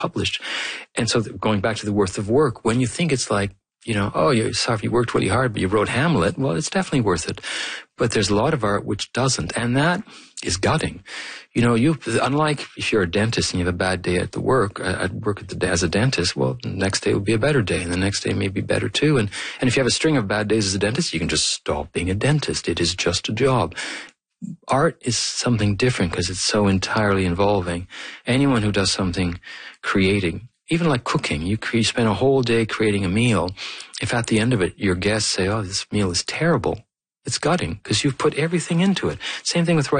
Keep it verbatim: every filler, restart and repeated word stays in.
published. And so going back to the worth of work, when you think it's like, you know, oh, you're sorry, you worked really hard, but you wrote Hamlet. Well, it's definitely worth it. But there's a lot of art which doesn't. And that is gutting. You know, you, unlike if you're a dentist and you have a bad day at the work, at work at the, as a dentist, well, the next day will be a better day, and the next day may be better too. And, and if you have a string of bad days as a dentist, you can just stop being a dentist. It is just a job. Art is something different because it's so entirely involving. Anyone who does something creating, even like cooking, you, you spend a whole day creating a meal. If at the end of it, your guests say, oh, this meal is terrible, it's gutting because you've put everything into it. Same thing with writing.